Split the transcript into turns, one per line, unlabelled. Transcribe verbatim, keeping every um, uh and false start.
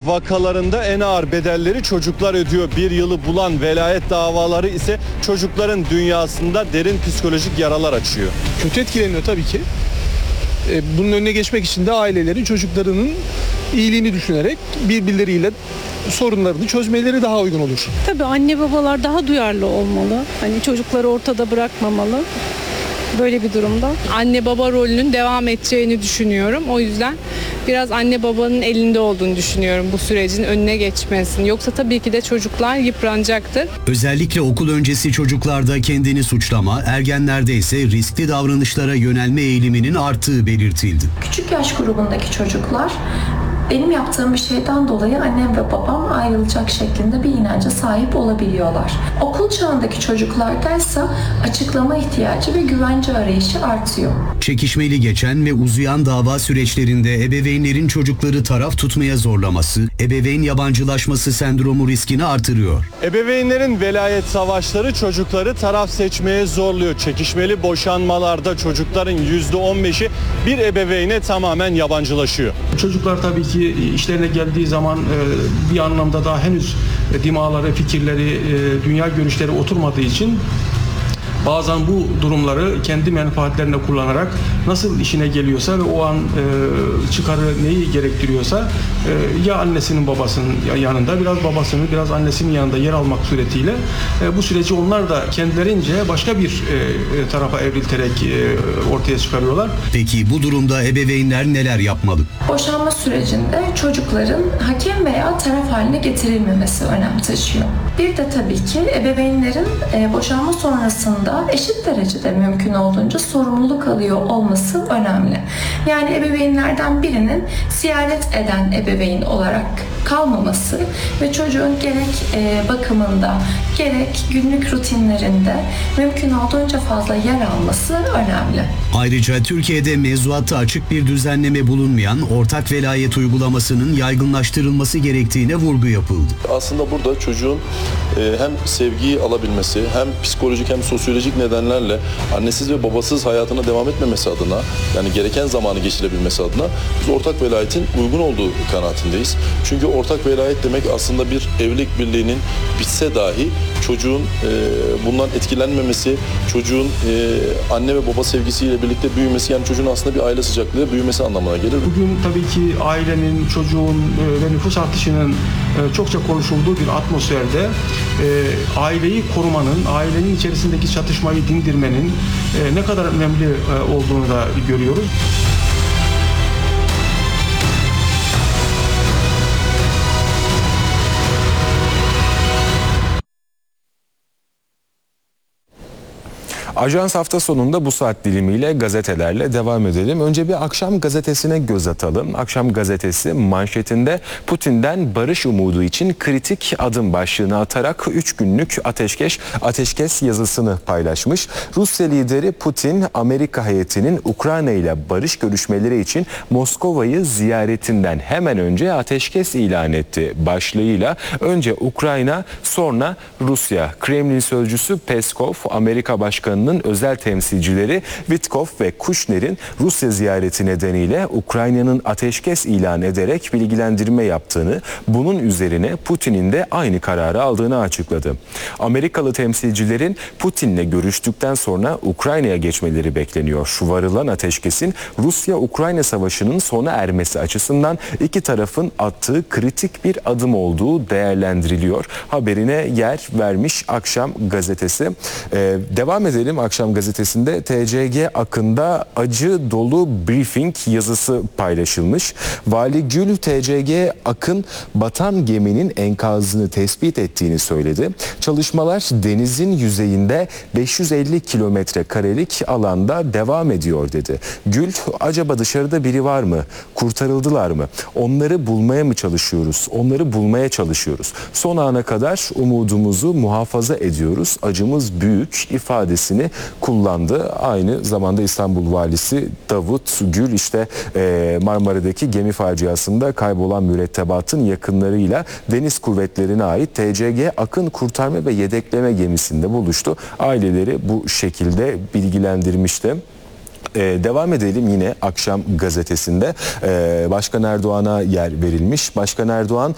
vakalarında en ağır bedelleri çocuklar ödüyor. Bir yılı bulan velayet davaları ise çocukların dünyasında derin psikolojik yaralar açıyor.
Kötü etkileniyor tabii ki. Bunun önüne geçmek için de ailelerin çocuklarının iyiliğini düşünerek birbirleriyle sorunlarını çözmeleri daha uygun olur.
Tabii anne babalar daha duyarlı olmalı. Hani çocukları ortada bırakmamalı. Böyle bir durumda anne baba rolünün devam edeceğini düşünüyorum. O yüzden biraz anne babanın elinde olduğunu düşünüyorum bu sürecin önüne geçmesini. Yoksa tabii ki de çocuklar yıpranacaktır.
Özellikle okul öncesi çocuklarda kendini suçlama, ergenlerde ise riskli davranışlara yönelme eğiliminin arttığı belirtildi.
Küçük yaş grubundaki çocuklar benim yaptığım bir şeyden dolayı annem ve babam ayrılacak şeklinde bir inanca sahip olabiliyorlar. Okul çağındaki çocuklardaysa açıklama ihtiyacı ve güvence arayışı artıyor.
Çekişmeli geçen ve uzayan dava süreçlerinde ebeveynlerin çocukları taraf tutmaya zorlaması, ebeveyn yabancılaşması sendromu riskini artırıyor.
Ebeveynlerin velayet savaşları çocukları taraf seçmeye zorluyor. Çekişmeli boşanmalarda çocukların yüzde on beşi bir ebeveyne tamamen yabancılaşıyor.
Çocuklar tabii ki işlerine geldiği zaman bir anlamda daha henüz dimağları, fikirleri, dünya görüşleri oturmadığı için bazen bu durumları kendi menfaatlerine kullanarak nasıl işine geliyorsa ve o an e, çıkarı neyi gerektiriyorsa e, ya annesinin babasının yanında biraz babasının biraz annesinin yanında yer almak suretiyle e, bu süreci onlar da kendilerince başka bir e, tarafa evrilterek e, ortaya çıkarıyorlar.
Peki bu durumda ebeveynler neler yapmalı?
Boşanma sürecinde çocukların hakem veya taraf haline getirilmemesi önem taşıyor. Bir de tabii ki ebeveynlerin e, boşanma sonrasında eşit derecede mümkün olduğunca sorumluluk alıyor olması önemli. Yani ebeveynlerden birinin ziyaret eden ebeveyn olarak kalmaması ve çocuğun gerek e, bakımında gerek günlük rutinlerinde mümkün olduğunca fazla yer alması önemli.
Ayrıca Türkiye'de mevzuatta açık bir düzenleme bulunmayan ortak velayet uygulamasının yaygınlaştırılması gerektiğine vurgu yapıldı.
Aslında burada çocuğun e, hem sevgiyi alabilmesi hem psikolojik hem sosyolojik nedenlerle annesiz ve babasız hayatına devam etmemesi adına, yani gereken zamanı geçirebilmesi adına biz ortak velayetin uygun olduğu kanaatindeyiz. Çünkü ortak velayet demek aslında bir evlilik birliğinin bitse dahi çocuğun e, bundan etkilenmemesi, çocuğun e, anne ve baba sevgisiyle birlikte büyümesi, yani çocuğun aslında bir aile sıcaklığı büyümesi anlamına gelir.
Bugün tabii ki ailenin, çocuğun e, ve nüfus artışının e, çokça konuşulduğu bir atmosferde e, aileyi korumanın, ailenin içerisindeki çatışmayı dindirmenin e, ne kadar önemli e, olduğunu da görüyoruz.
Ajans hafta sonunda bu saat dilimiyle gazetelerle devam edelim. Önce bir Akşam Gazetesi'ne göz atalım. Akşam Gazetesi manşetinde Putin'den barış umudu için kritik adım başlığını atarak üç günlük ateşkes, ateşkes yazısını paylaşmış. Rusya lideri Putin, Amerika heyetinin Ukrayna ile barış görüşmeleri için Moskova'yı ziyaretinden hemen önce ateşkes ilan etti başlığıyla. Önce Ukrayna, sonra Rusya. Kremlin sözcüsü Peskov, Amerika Başkanı'nın özel temsilcileri Vitkov ve Kushner'in Rusya ziyareti nedeniyle Ukrayna'nın ateşkes ilan ederek bilgilendirme yaptığını, bunun üzerine Putin'in de aynı kararı aldığını açıkladı. Amerikalı temsilcilerin Putin'le görüştükten sonra Ukrayna'ya geçmeleri bekleniyor. Varılan ateşkesin Rusya-Ukrayna savaşının sona ermesi açısından iki tarafın attığı kritik bir adım olduğu değerlendiriliyor. Haberine yer vermiş Akşam Gazetesi. Ee, devam edelim. Akşam Gazetesi'nde T C G Akın'da acı dolu briefing yazısı paylaşılmış. Vali Gül, T C G Akın batan geminin enkazını tespit ettiğini söyledi. Çalışmalar denizin yüzeyinde beş yüz elli kilometre karelik alanda devam ediyor dedi. Gül, acaba dışarıda biri var mı? Kurtarıldılar mı? Onları bulmaya mı çalışıyoruz? Onları bulmaya çalışıyoruz. Son ana kadar umudumuzu muhafaza ediyoruz. Acımız büyük ifadesini kullandı. Aynı zamanda İstanbul Valisi Davut Gül işte e, Marmara'daki gemi faciasında kaybolan mürettebatın yakınlarıyla Deniz Kuvvetleri'ne ait T C G Akın Kurtarma ve Yedekleme gemisinde buluştu. Aileleri bu şekilde bilgilendirmişti. Ee, devam edelim yine Akşam Gazetesi'nde. Ee, Başkan Erdoğan'a yer verilmiş. Başkan Erdoğan